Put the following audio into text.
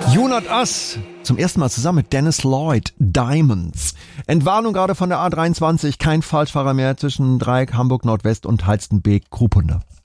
You Not Us. Zum ersten Mal zusammen mit Dennis Lloyd. Diamonds. Entwarnung gerade von der A23. Kein Falschfahrer mehr zwischen Dreieck, Hamburg Nordwest und Halstenbeek-Krupunde.